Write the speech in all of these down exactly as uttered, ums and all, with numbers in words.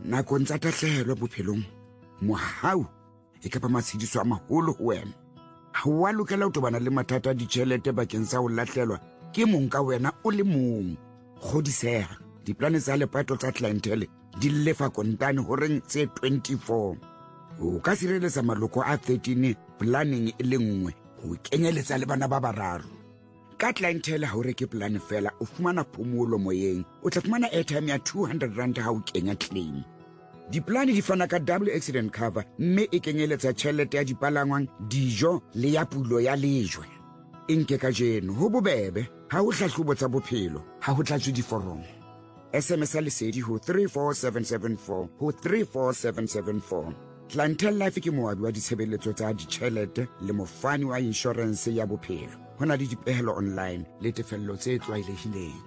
nakong tsa tahlehelo bophelong mohau e ka ba matshidiso a maholo ho wena. Ha wa lokela ho tobana le mathata a ditjhelete bakeng sa ho lahlelwa ke mong ka wena o le mong. Kgodiseha, diplane tsa lepato tsa clientele di lefa kontane ho reng tse twenty-four. O ka sireletsa maloko a thirteen planning e le nngwe ho kenyeletsa le bana ba bararo. Ka clientele ha o reke plan fela o fumana phomolo moyeng, o tla fumana airtime ya two hundred rand ha o kenya claim. Diplane di fana ka double accident cover mme e kenyeletsa tjhelete ya dipalangwang, dijo le ya pulo ya lejwe. Inke ka jeno ho bobebe ha o hlahlobo tsa bophelo ha ho tlatswe diforomo. S M S lesedi ho three four seven seven four ho three four seven seven four. Clientele Life ke moabi wa ditshebeletso tsa ditjhelete le mofani wa insurance ya bophelo. Hona le dipehelo online le tefello tse tlwaelehileng.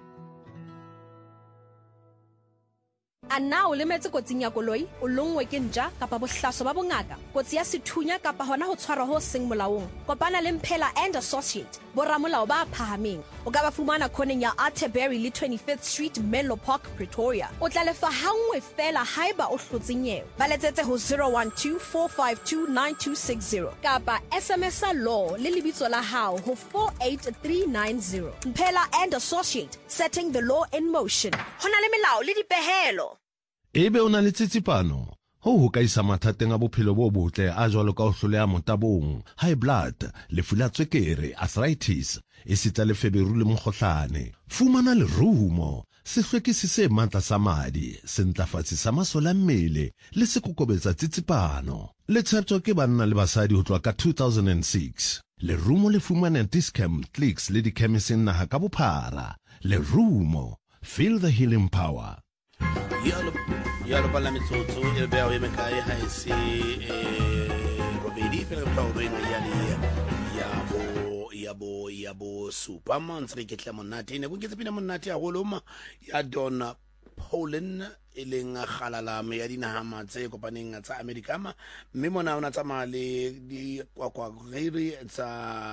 A na o lemetse kotsing ya koloi, o longwe ke nja kapa bohlaso ba bongaka, kotsi ya sethunya kapa hona ho tshwarwa ho seng molaong. Kopana le Mphela and Associate, boramolao ba phahameng. O ka ba fumana khoneng ya Atterbury le twenty-fifth Street, Menlo Park, Pretoria. O tla lefa hangwe fela haeba o hlotse nyewe. Ba letsetse ho zero one two four five two nine two six zero kapa S M S a law le lebitso la hao ho four eight three nine zero. Mphela and Associate, setting the law in motion. Hona le melao le dipehelo. Ebe o na le tsitsipano ho ho ka isa mathateng a bophelo bo botle a jwalo ka ho hloleha motabong, high blood, lefu la tswekere, arthritis, esita le feberu le mokgohlane. Fumana lerumo, sehlwekisi se matla sa madi, se ntlafatsi sa masole a mmele le se kokobetsa tsitsipano. Le tshehetso ke banna le basadi ho tloha ka two thousand six. Lerumo le fumana Discount Clicks le dikhemiseng naha ka bophara. Lerumo, feel the healing power. Yalo pala mitsotso e bea e mekae ha e se robedi pele ka o reng ya ya bo ya bo ya bo supermans re ke tla monate ne bo ke tsepina monate ya goloma ya Don Poland e leng galala me ya dinahama tse kopaneng tsa America ma mme mona ona tsamaya le di kwakwa riri tsa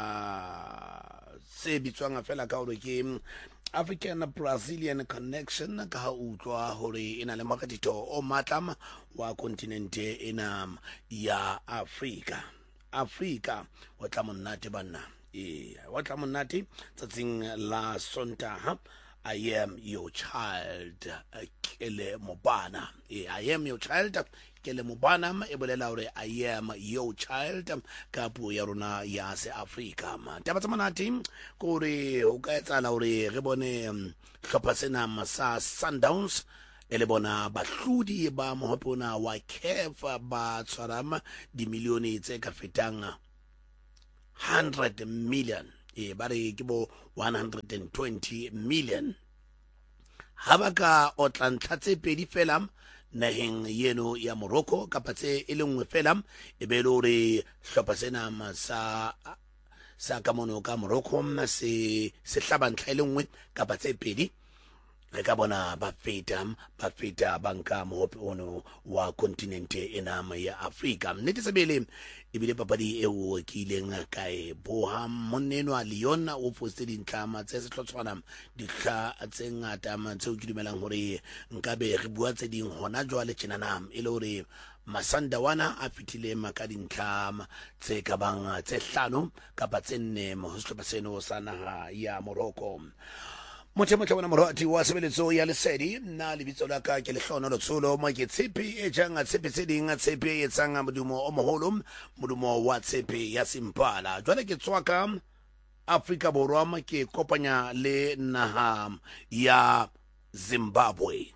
se bitswang fela ka hore ke African Brazilian connection ka ha utlwa hore ina le makatito o matlama wa kontinente ena ya Africa. Africa wa tla monate banna e wa tla monate tsatsing la Sontaha. I am your child Kele Mobana. e I am your child Kele Mobana e bolela hore I am your child ka puo ya rona ya se Africa. Taba tsa monate ko re o ka etsa la hore re bone hlopha sena sa Sundowns ele bona bahlodi ba mohopona wa C A F ba tshwarama di milione tse ka fetang one hundred million. e ba re ke bo one hundred twenty million. Habaka o tlantla tse pedi fela naheng yeno ya Morocco kapa tse e le nngwe fela e be lo re hlopha sena sa sa ka mono ka Morocco se se hlabantla e le nngwe kapa tse pedi re ka bona ba feta ba feta banka mohope ono wa kontinente ena ya Africa. Nnete sebele ebile papadi eo ke ileng kae boha moneno a Lyon o foste dintlama tse setlotswana dihla tse ngata ma tseo ke dumelang hore nkabe re bua tse ding hona jwale tjenanam e le hore Masandawana a fitile makadintlama tse ka bang tse hlano kapa tse nne mo hlopa seno sa naha ya Morocco. Motho motho bona morati wa sebeletso ya lesedi nna lebitso la ka ke lehlono lotsolo mo ke tshepi e janga tshepi tse ding a tshepi e tsanga modumo o moholo modumo wa tshepi ya Simpala. Jwale ke tswaka Afrika Borwa ma ke kopanya le naha ya Zimbabwe.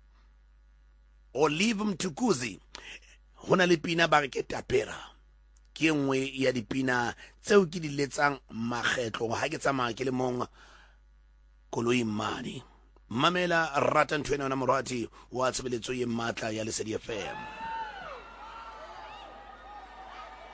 Olive Mtukudzi hona le pina ba ke tapera ke nngwe ya dipina tseo ke di letsang makgetlo ha ke tsamaya ke le mong koloi mani mamela rata ntwena na morati wa tshebeletso ye matla ya Lesedi F M.